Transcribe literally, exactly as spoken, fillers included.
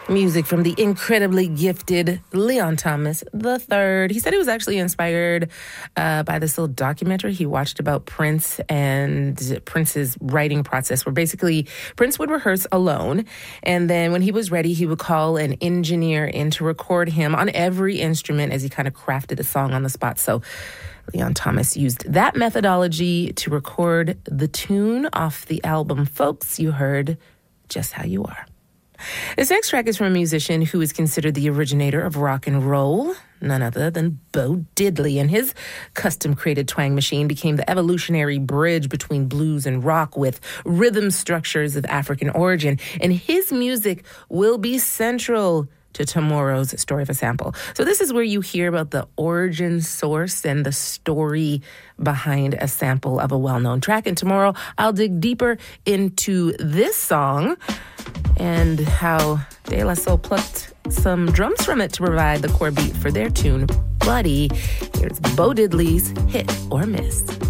Music from the incredibly gifted Leon Thomas the third. He said he was actually inspired uh, by this little documentary he watched about Prince and Prince's writing process, where basically Prince would rehearse alone, and then when he was ready, he would call an engineer in to record him on every instrument as he kind of crafted a song on the spot. So Leon Thomas used that methodology to record the tune off the album Folks you heard, Just How You Are. This next track is from a musician who is considered the originator of rock and roll, none other than Bo Diddley, and his custom-created twang machine became the evolutionary bridge between blues and rock with rhythm structures of African origin, and his music will be central to tomorrow's Story of a Sample. So this is where you hear about the origin source and the story behind a sample of a well-known track. And tomorrow I'll dig deeper into this song and how De La Soul plucked some drums from it to provide the core beat for their tune, Buddy. Here's Bo Diddley's Hit or Miss.